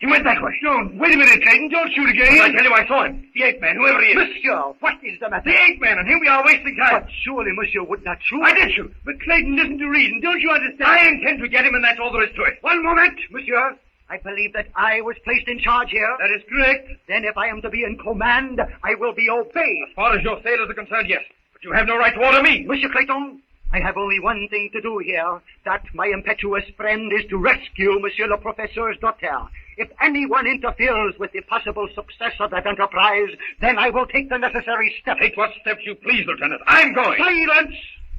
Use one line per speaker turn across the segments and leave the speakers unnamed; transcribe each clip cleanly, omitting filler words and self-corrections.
He went that way.
Don't. Wait a minute, Clayton. Don't shoot again.
But I tell you, I saw him. The ape man, whoever he is.
Monsieur, what is the matter?
The ape man, and here we are wasting time.
But surely Monsieur would not shoot.
I did shoot.
But Clayton, listen to reason. Don't you understand?
I intend to get him, and that's all there is to it.
One moment, Monsieur. I believe that I was placed in charge here.
That is correct.
Then if I am to be in command, I will be obeyed.
As far as your sailors are concerned, yes. But you have no right to order me.
Monsieur Clayton, I have only one thing to do here. That, my impetuous friend, is to rescue Monsieur le Professeur's daughter. If anyone interferes with the possible success of that enterprise, then I will take the necessary steps.
Take what steps you please, Lieutenant. I'm going.
Silence!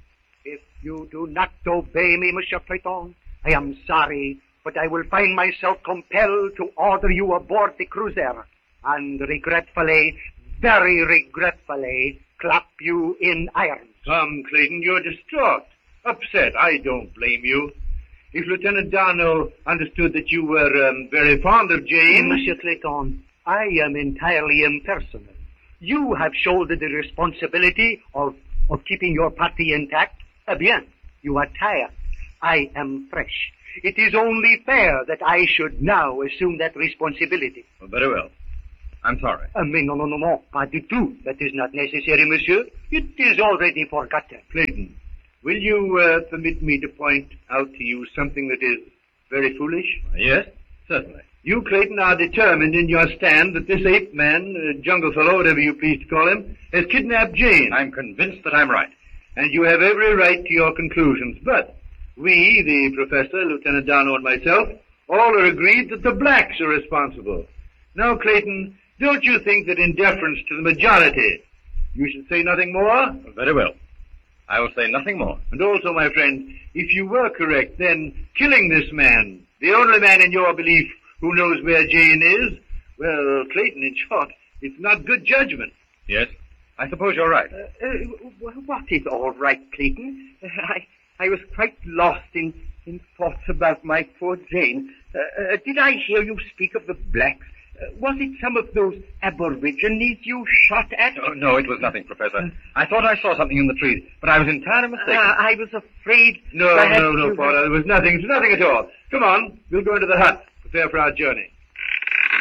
If you do not obey me, Monsieur Clayton, I am sorry, but I will find myself compelled to order you aboard the cruiser, and regretfully, very regretfully, clap you in irons.
Come, Clayton, you're distraught, upset. I don't blame you. If Lieutenant Darno understood that you were very fond of Jane...
Monsieur Clayton, I am entirely impersonal. You have shouldered the responsibility of keeping your party intact. Eh bien, you are tired. I am fresh. It is only fair that I should now assume that responsibility.
Well, very well. I'm sorry.
Mais non, pas du tout. That is not necessary, monsieur. It is already forgotten.
Clayton, will you permit me to point out to you something that is very foolish?
Yes, certainly.
You, Clayton, are determined in your stand that this ape man, jungle fellow, whatever you please to call him, has kidnapped Jane.
I'm convinced that I'm right.
And you have every right to your conclusions. But we, the professor, Lieutenant Darno, and myself, all are agreed that the blacks are responsible. Now, Clayton, don't you think that in deference to the majority, you should say nothing more?
Well, very well. I will say nothing more.
And also, my friend, if you were correct, then killing this man, the only man in your belief who knows where Jane is, well, Clayton, in short, it's not good judgment.
Yes, I suppose you're right.
What is all right, Clayton? I was quite lost in thoughts about my poor Jane. Did I hear you speak of the blacks? Was it some of those aborigines you shot at?
Oh, no, it was nothing, Professor. I thought I saw something in the trees, but I was entirely mistaken.
I was afraid...
No, Porter, there was nothing. It was nothing at all. Come on, we'll go into the hut, prepare for our journey.